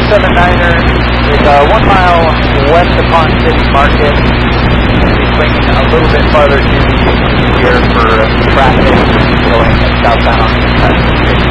479er is 1 mile west of Pond City Market. We'll be swinging a little bit farther to the east here for traffic going southbound on the